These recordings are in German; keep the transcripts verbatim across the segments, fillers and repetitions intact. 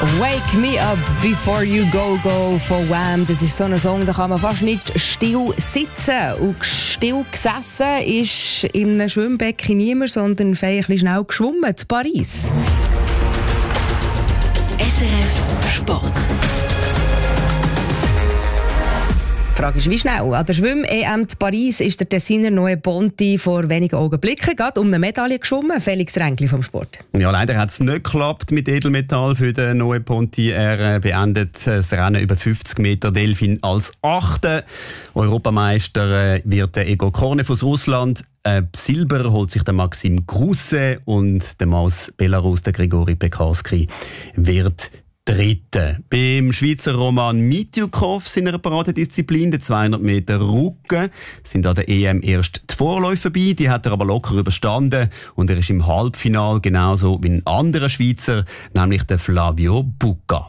«Wake me up before you go go» von Wham. Das ist so ein Song, da kann man fast nicht still sitzen. Und still gesessen ist in einem Schwimmbecken niemand, sondern ein bisschen schnell geschwommen zu Paris. S R F Sport. Die Frage ist, wie schnell? An der Schwimm-E M zu Paris ist der Tessiner Noe Ponti vor wenigen Augenblicken gerade um eine Medaille geschwommen. Felix Ränkli vom Sport. Ja, leider hat es nicht geklappt mit Edelmetall für den Noe Ponti. Er beendet das Rennen über fünfzig Meter Delfin als Achter. Europameister wird der Egor Kornev aus Russland. Äh, Silber holt sich der Maxim Grousset und der Mann aus Belarus, der Grigori Pekarski, wird Dritte. Beim Schweizer Roman Mitjukov seiner Paradedisziplin, der zweihundert Meter Rücken, sind an der E M erst die Vorläufe vorbei. Die hat er aber locker überstanden und er ist im Halbfinale genauso wie ein anderer Schweizer, nämlich der Flavio Bucca.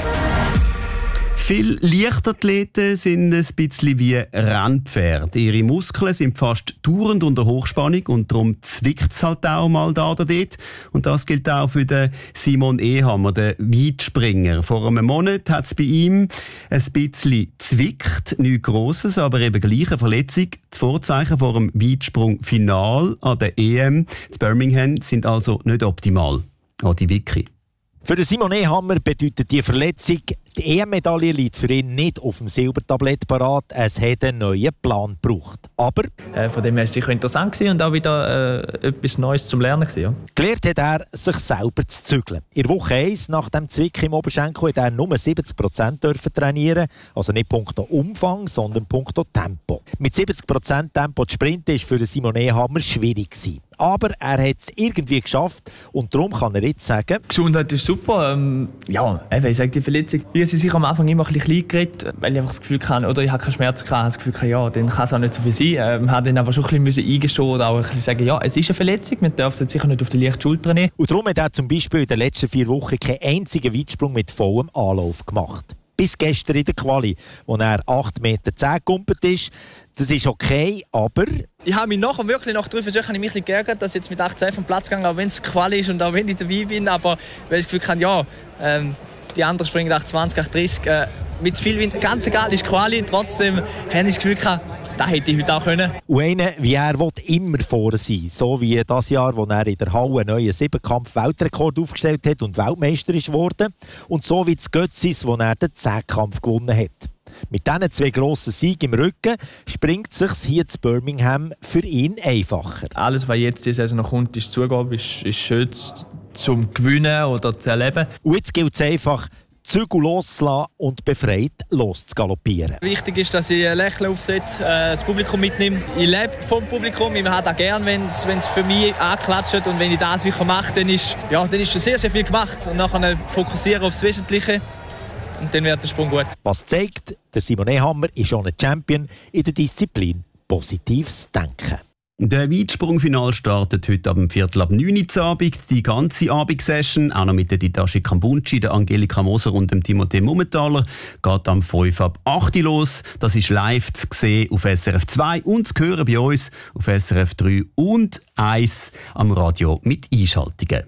Viele Leichtathleten sind ein bisschen wie Rennpferde. Ihre Muskeln sind fast dauernd unter Hochspannung und darum zwickt es halt auch mal da oder dort. Und das gilt auch für den Simon Ehammer, den Weitspringer. Vor einem Monat hat es bei ihm ein bisschen zwickt, nichts Grosses, aber eben gleich eine Verletzung. Die Vorzeichen vor dem Weitsprung-Final an der E M in Birmingham sind also nicht optimal. Adi Vicky. Für den Simon Ehammer bedeutet die Verletzung, die E M-Medaille liegt für ihn nicht auf dem Silbertablett parat. Es hat einen neuen Plan gebraucht. Aber äh, von dem her war es sicher interessant gewesen und auch wieder äh, etwas Neues zum Lernen gewesen, ja. Gelernt hat er, sich selber zu zügeln. In Woche eins nach dem Zwick im Oberschenkel hat er nur siebzig Prozent dürfen trainieren, also nicht punkto Umfang, sondern punkto Tempo. Mit siebzig Prozent Tempo zu sprinten war für den Simon Ehammer schwierig gewesen. Aber er hat es irgendwie geschafft und darum kann er jetzt sagen: Die Gesundheit ist super. Ähm, ja, ich sage die Verletzung. Ich habe sich am Anfang immer ein bisschen klein geredet, weil ich einfach das Gefühl hatte, oder ich habe keine Schmerzen gehabt, habe das Gefühl gehabt, ja, dann kann es auch nicht so viel sein. Ähm, habe dann aber schon ein bisschen eingestehen oder auch ein bisschen sagen, ja, es ist eine Verletzung, man darf es jetzt sicher nicht auf die leichte Schulter nehmen. Und darum hat er zum Beispiel in den letzten vier Wochen keinen einzigen Weitsprung mit vollem Anlauf gemacht. Bis gestern in der Quali, wo er acht Meter zehn gegumpelt ist. Das ist okay, aber ich habe mich nachher wirklich nach drei Versuchen mich ein bisschen geärgert, dass ich jetzt mit achtzehn vom Platz gegangen, auch wenn es Quali ist und auch wenn ich dabei bin. Aber weil ich das Gefühl habe, ja, ähm, die anderen springen acht zwanzig, acht dreißig. Äh, mit zu viel Wind, ganz egal, ist Quali. Trotzdem habe ich das Gefühl gehabt, das hätte ich heute auch können. Und einer, wie er will, immer vorne sein. So wie das Jahr, wo er in der Halle einen neuen Siebenkampf-Weltrekord aufgestellt hat und Weltmeister ist geworden. Und so wie das Götzis, wo er den Zehnkampf gewonnen hat. Mit diesen zwei grossen Siegen im Rücken springt es sich hier zu Birmingham für ihn einfacher. Alles, was jetzt diese Saison noch kommt, ist Zugabe, ist, ist schön zum Gewinnen oder zu erleben. Und jetzt gilt es einfach, Zügel loszulassen und befreit loszugaloppieren. Wichtig ist, dass ich ein Lächeln aufsetze, äh, das Publikum mitnehme. Ich lebe vom Publikum, ich habe das gerne, wenn es für mich anklatscht. Und wenn ich das sicher mache, dann ist, ja, dann ist schon sehr, sehr viel gemacht. Und nachher fokussieren aufs Wesentliche. Und dann wird der Sprung gut. Was zeigt, der Simon Ehammer ist schon ein Champion in der Disziplin positives Denken. Der Weitsprungfinal startet heute ab dem Viertel ab neun Uhr Abend. Die ganze Abendsession, auch noch mit der Ditashi Kambunchi, der Angelika Moser und dem Timothée Mummentaler, geht am fünf ab acht Uhr los. Das ist live zu sehen auf S R F zwei und zu hören bei uns auf S R F drei und eins am Radio mit Einschaltungen.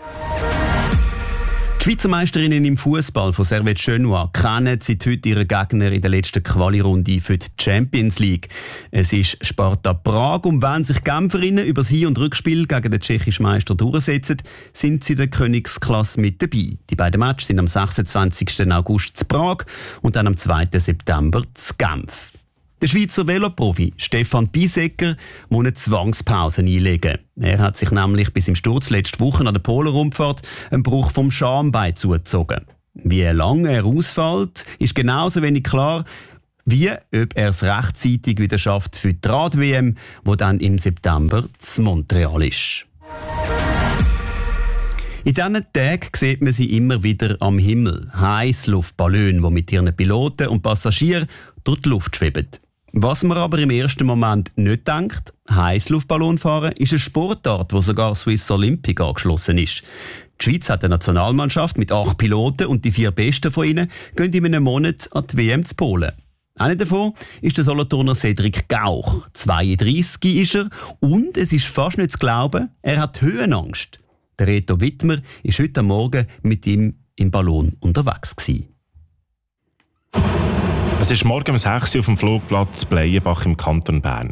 Die Schweizer Meisterinnen im Fußball von Servette Genua kennen seit heute ihren Gegner in der letzten Quali-Runde für die Champions League. Es ist Sparta Prag und wenn sich Genferinnen über das Hin- und Rückspiel gegen den tschechischen Meister durchsetzen, sind sie in der Königsklasse mit dabei. Die beiden Matches sind am sechsundzwanzigsten August zu Prag und dann am zweiten September zu Genf. Der Schweizer Veloprofi Stefan Biesecker muss eine Zwangspause einlegen. Er hat sich nämlich bis im Sturz letzte Woche an der Polenrundfahrt einen Bruch vom Schambein zugezogen. Wie lange er ausfällt, ist genauso wenig klar, wie ob er es rechtzeitig wieder schafft für die Rad-W M, die dann im September zu Montreal ist. In diesen Tagen sieht man sie immer wieder am Himmel. Heißluftballone, die mit ihren Piloten und Passagieren durch die Luft schweben. Was man aber im ersten Moment nicht denkt, Heißluftballonfahren ist eine Sportart, wo sogar Swiss Olympic angeschlossen ist. Die Schweiz hat eine Nationalmannschaft mit acht Piloten und die vier besten von ihnen gehen in einem Monat an die W M zu Polen. Einer davon ist der Solothurner Cedric Gauch. zweiunddreissig ist er und es ist fast nicht zu glauben, er hat Höhenangst. Der Reto Wittmer ist heute Morgen mit ihm im Ballon unterwegs gewesen. Es ist morgen um sechs Uhr auf dem Flugplatz Bleienbach im Kanton Bern.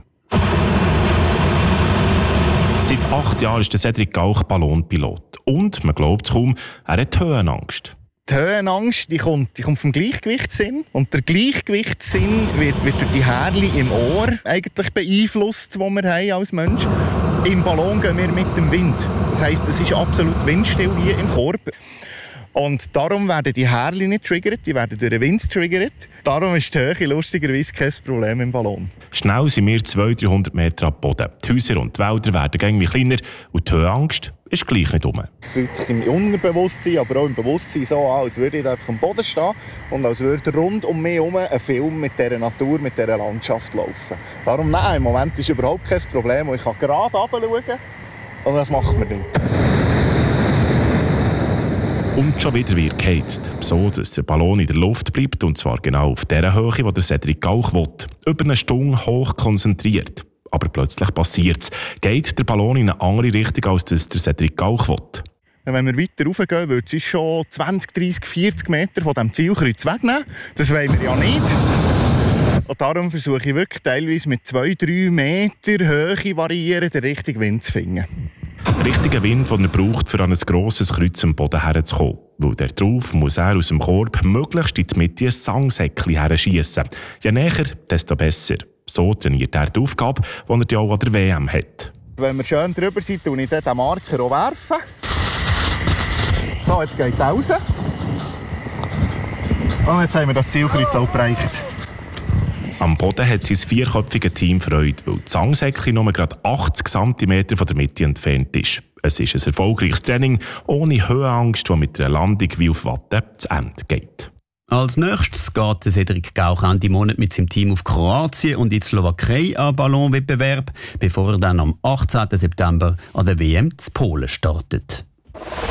Seit acht Jahren ist der Cedric Gauch Ballonpilot. Und, man glaubt es kaum, er hat Höhenangst. Die Höhenangst die kommt, die kommt vom Gleichgewichtssinn. Und der Gleichgewichtssinn wird, wird durch die Härchen im Ohr eigentlich beeinflusst, die wir haben als Mensch. Im Ballon gehen wir mit dem Wind. Das heisst, es ist absolut windstill hier im Korb. Und darum werden die Härchen nicht triggert, die werden durch den Wind triggert. Darum ist die Höhe lustigerweise kein Problem im Ballon. Schnell sind wir zweihundert bis dreihundert Meter ab Boden. Die Häuser und die Wälder werden irgendwie kleiner und die Höhenangst ist gleich nicht um. Es fühlt sich im Unterbewusstsein, aber auch im Bewusstsein so an, als würde ich einfach am Boden stehen und als würde rund um mich herum ein Film mit dieser Natur, mit dieser Landschaft laufen. Darum, nein, im Moment ist überhaupt kein Problem. Und ich kann gerade runterschauen und das macht man dann. Und schon wieder wird geheizt, so dass der Ballon in der Luft bleibt, und zwar genau auf der Höhe, wo der Cedric Gauch will. Über eine Stunde hoch konzentriert. Aber plötzlich passiert es. Geht der Ballon in eine andere Richtung, als das der Cedric Gauch will. Wenn wir weiter raufgehen, wird es schon zwanzig, dreissig, vierzig Meter von diesem Zielkreuz wegnehmen. Das wollen wir ja nicht. Und darum versuche ich wirklich teilweise mit zwei, drei Meter Höhe variieren, den richtigen Wind zu finden. Richtiger Wind, den er braucht, um an ein grosses Kreuz am Boden herzukommen. Weil darauf muss er aus dem Korb möglichst in die Mitte ein Sangsäckchen herschiessen. Je näher, desto besser. So trainiert er die Aufgabe, die er ja auch an der W M hat. Wenn wir schön drüber sind, werfe ich den Marker auch werfen. So, jetzt geht er raus. Und jetzt haben wir das Zielkreuz auch bereicht. Am Boden hat sein vierköpfiges Team Freude, weil das Sangsäckchen nur gerade achtzig Zentimeter von der Mitte entfernt ist. Es ist ein erfolgreiches Training ohne Höhenangst, das mit einer Landung wie auf Watte zu Ende geht. Als nächstes geht Cedric Gauch Ende Monat mit seinem Team auf Kroatien und in die Slowakei an Ballonwettbewerb, bevor er dann am achtzehnten September an der W M zu Polen startet.